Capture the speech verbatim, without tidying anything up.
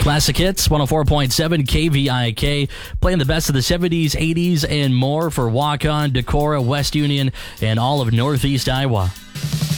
Classic Hits, one oh four point seven K V I K, playing the best of the seventies, eighties, and more for Waukon, Decorah, West Union, and all of Northeast Iowa.